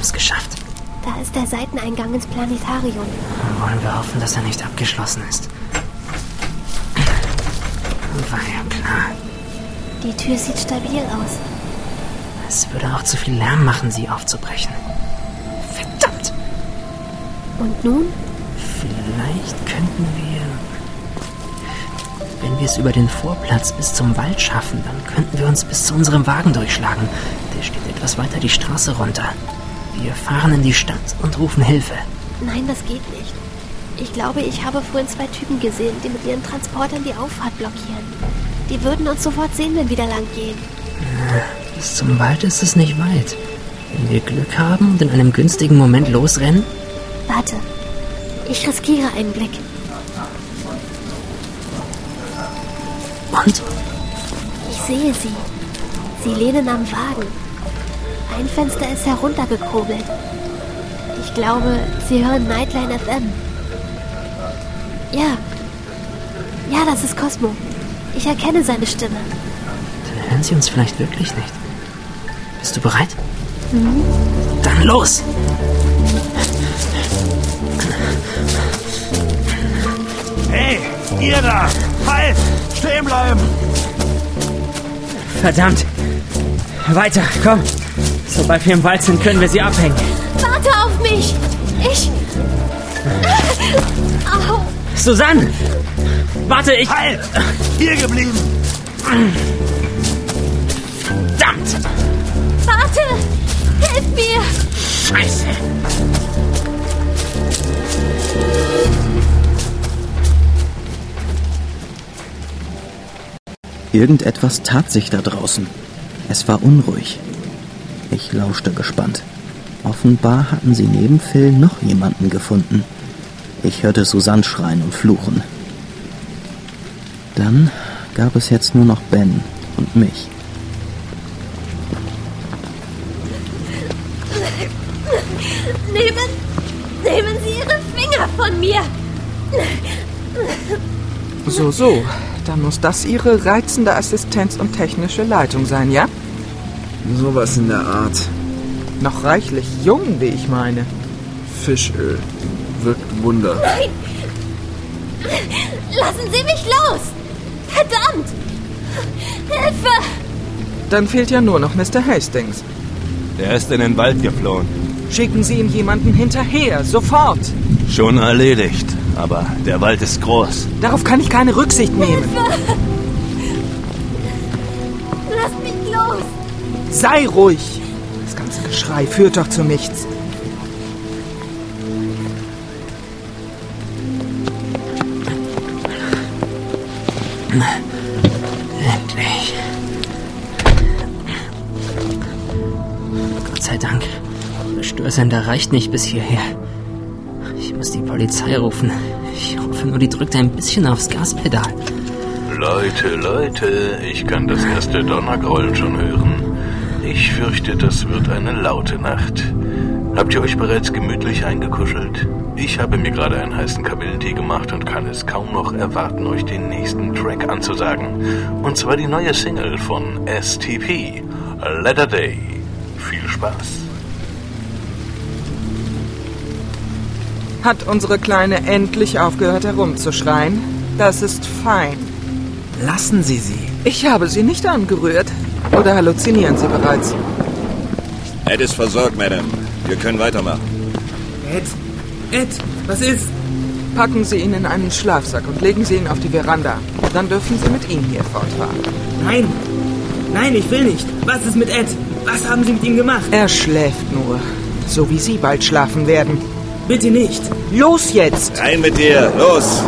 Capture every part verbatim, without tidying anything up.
es geschafft. Da ist der Seiteneingang ins Planetarium. Wollen wir hoffen, dass er nicht abgeschlossen ist. War ja klar. Die Tür sieht stabil aus. Es würde auch zu viel Lärm machen, sie aufzubrechen. Verdammt! Und nun? Vielleicht könnten wir... Wenn wir es über den Vorplatz bis zum Wald schaffen, dann könnten wir uns bis zu unserem Wagen durchschlagen. Der steht etwas weiter die Straße runter. Wir fahren in die Stadt und rufen Hilfe. Nein, das geht nicht. Ich glaube, ich habe vorhin zwei Typen gesehen, die mit ihren Transportern die Auffahrt blockieren. Die würden uns sofort sehen, wenn wir da lang gehen. Bis zum Wald ist es nicht weit. Wenn wir Glück haben und in einem günstigen Moment losrennen... Warte, ich riskiere einen Blick. Und? Ich sehe sie. Sie lehnen am Wagen. Ein Fenster ist heruntergekurbelt. Ich glaube, sie hören Nightline F M. Ja. Ja, das ist Cosmo. Ich erkenne seine Stimme. Dann hören sie uns vielleicht wirklich nicht. Bist du bereit? Mhm. Dann los! Hey, ihr da! Halt! Stehen bleiben! Verdammt! Weiter, komm! Sobald wir im Wald sind, können wir sie abhängen. Warte auf mich! Ich... Au! Susanne! Warte, ich... Halt! Hier geblieben! Verdammt! Warte! Hilf mir! Scheiße! Irgendetwas tat sich da draußen. Es war unruhig. Ich lauschte gespannt. Offenbar hatten sie neben Phil noch jemanden gefunden. Ich hörte Susanne schreien und fluchen. Dann gab es jetzt nur noch Ben und mich. Nehmen, nehmen Sie Ihre Finger von mir! So, so. Dann muss das Ihre reizende Assistenz und technische Leitung sein, ja? Sowas in der Art. Noch reichlich jung, wie ich meine. Fischöl. Wirkt Wunder. Nein! Lassen Sie mich los! Verdammt! Hilfe! Dann fehlt ja nur noch Mister Hastings. Er ist in den Wald geflohen. Schicken Sie ihm jemanden hinterher, sofort! Schon erledigt. Aber der Wald ist groß. Darauf kann ich keine Rücksicht nehmen. Hilfe! Lass mich los! Sei ruhig! Das ganze Geschrei führt doch zu nichts. Endlich. Gott sei Dank. Der Störsender reicht nicht bis hierher. Ich muss die Polizei rufen. Ich hoffe nur, die drückt ein bisschen aufs Gaspedal. Leute, Leute, ich kann das erste Donnergrollen schon hören. Ich fürchte, das wird eine laute Nacht. Habt ihr euch bereits gemütlich eingekuschelt? Ich habe mir gerade einen heißen Kamillentee gemacht und kann es kaum noch erwarten, euch den nächsten Track anzusagen. Und zwar die neue Single von S T P, Letter Day. Viel Spaß. Hat unsere Kleine endlich aufgehört herumzuschreien? Das ist fein. Lassen Sie sie. Ich habe sie nicht angerührt. Oder halluzinieren Sie bereits? Ed ist versorgt, Madame. Wir können weitermachen. Ed, Ed, was ist? Packen Sie ihn in einen Schlafsack und legen Sie ihn auf die Veranda. Dann dürfen Sie mit ihm hier fortfahren. Nein, nein, ich will nicht. Was ist mit Ed? Was haben Sie mit ihm gemacht? Er schläft nur, so wie Sie bald schlafen werden. Bitte nicht. Los jetzt! Rein mit dir, los!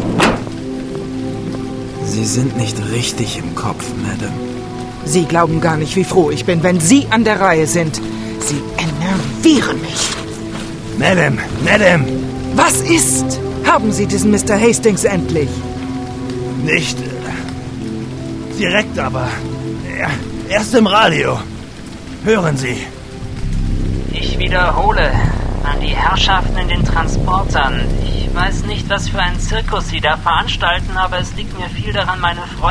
Sie sind nicht richtig im Kopf, Madame. Sie glauben gar nicht, wie froh ich bin, wenn Sie an der Reihe sind. Sie enervieren mich. Madame, Madame! Was ist? Haben Sie diesen Mister Hastings endlich? Nicht äh, direkt, aber er, erst im Radio. Hören Sie. Ich wiederhole, an die Herrschaften in den Transportern. Ich weiß nicht, was für einen Zirkus Sie da veranstalten, aber es liegt mir viel daran, meine Freunde